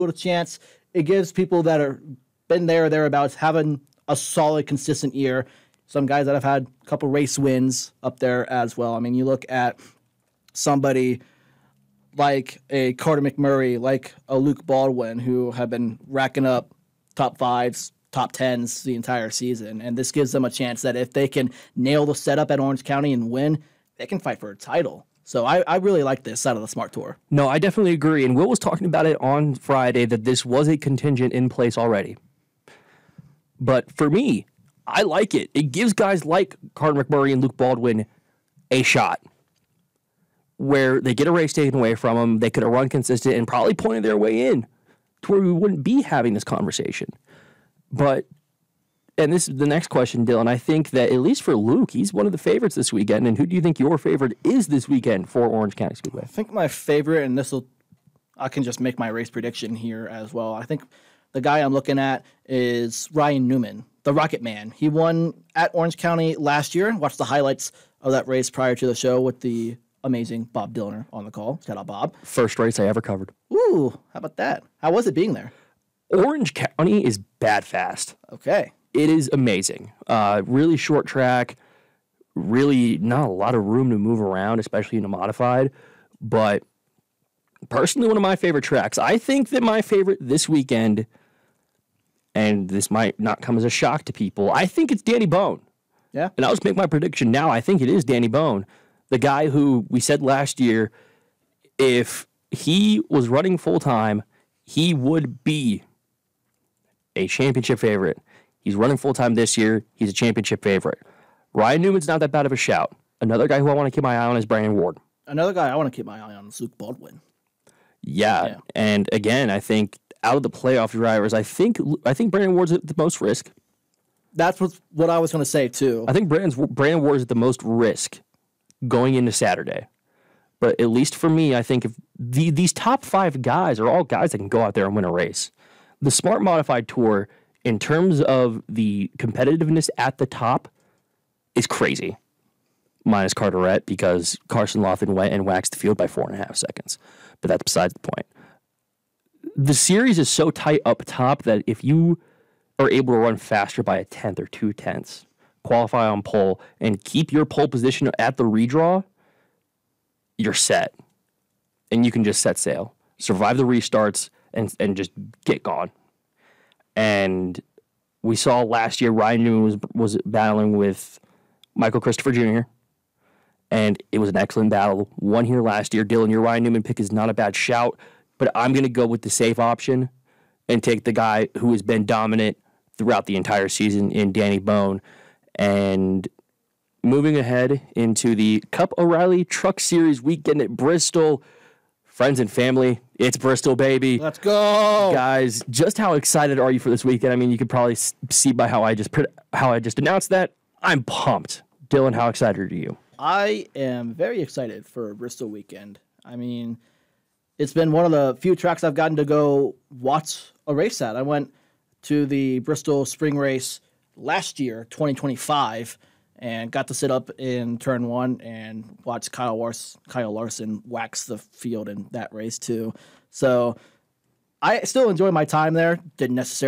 a chance. It gives people that are been there or thereabouts having a solid, consistent year. Some guys that have had a couple race wins up there as well. I mean, you look at somebody like a Carter McMurray, like a Luke Baldwin, who have been racking up top fives, top tens the entire season. And this gives them a chance that if they can nail the setup at Orange County and win, they can fight for a title. So I really like this side of the Smart Tour. No, I definitely agree. And Will was talking about it on Friday that this was a contingent in place already. But for me, I like it. It gives guys like Carter McMurray and Luke Baldwin a shot where they get a race taken away from them. They could have run consistent and probably pointed their way in to where we wouldn't be having this conversation. But, and this is the next question, Dylan. I think that at least for Luke, he's one of the favorites this weekend. And who do you think your favorite is this weekend for Orange County Speedway? I think my favorite, and I can just make my race prediction here as well. I think the guy I'm looking at is Ryan Newman, the Rocket Man. He won at Orange County last year. Watched the highlights of that race prior to the show with the amazing Bob Dillner on the call. Shout out, Bob. First race I ever covered. Ooh, how about that? How was it being there? Orange County is bad fast. Okay. It is amazing. Really short track, really not a lot of room to move around, especially in a modified. But personally, one of my favorite tracks. I think that my favorite this weekend, and this might not come as a shock to people, I think it's Danny Bone. Yeah. And I'll just make my prediction now. I think it is Danny Bone, the guy who we said last year, if he was running full-time, he would be a championship favorite. He's running full-time this year. He's a championship favorite. Ryan Newman's not that bad of a shout. Another guy who I want to keep my eye on is Brandon Ward. Another guy I want to keep my eye on is Luke Baldwin. Yeah. And again, I think out of the playoff drivers, I think Brandon Ward's at the most risk. That's what I was going to say, too. I think Brandon Ward is at the most risk going into Saturday. But at least for me, I think if these top five guys are all guys that can go out there and win a race. The Smart Modified Tour, in terms of the competitiveness at the top, is crazy. Minus Carteret, because Carson Laughlin went and waxed the field by 4.5 seconds. But that's besides the point. The series is so tight up top that if you are able to run faster by a tenth or 2/10, qualify on pole, and keep your pole position at the redraw, you're set. And you can just set sail. Survive the restarts and just get gone. And we saw last year Ryan Newman was battling with Michael Christopher Jr., and it was an excellent battle. Won here last year. Dylan, your Ryan Newman pick is not a bad shout, but I'm going to go with the safe option and take the guy who has been dominant throughout the entire season in Danny Bone. And moving ahead into the Cup O'Reilly Truck Series weekend at Bristol, friends and family, it's Bristol, baby. Let's go. Guys, just how excited are you for this weekend? I mean, you could probably see by how I just announced that. I'm pumped. Dylan, how excited are you? I am very excited for Bristol weekend. I mean, it's been one of the few tracks I've gotten to go watch a race at. I went to the Bristol Spring Race last year, 2025, and got to sit up in turn one and watch Kyle Larson wax the field in that race too. So I still enjoy my time there. Didn't necessarily